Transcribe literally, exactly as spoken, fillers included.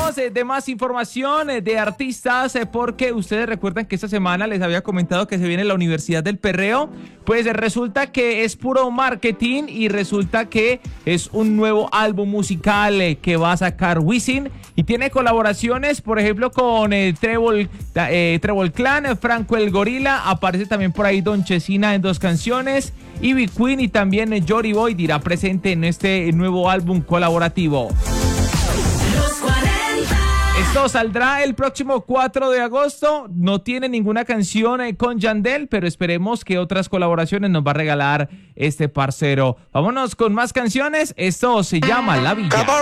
tenemos eh, de más información eh, de artistas eh, porque ustedes recuerdan que esta semana les había comentado que se viene la Universidad del Perreo. Pues eh, resulta que es puro marketing y resulta que es un nuevo álbum musical eh, que va a sacar Wisin y tiene colaboraciones, por ejemplo, con eh, Trébol, eh, Trébol Clan, eh, Franco el Gorila, aparece también por ahí Don Chesina en dos canciones, Ivy Queen y también eh, Jory Boy dirá presente en este nuevo álbum colaborativo. Esto saldrá el próximo cuatro de agosto, no tiene ninguna canción eh, con Yandel, pero esperemos que otras colaboraciones nos va a regalar este parcero. Vámonos con más canciones, esto se llama La Villa.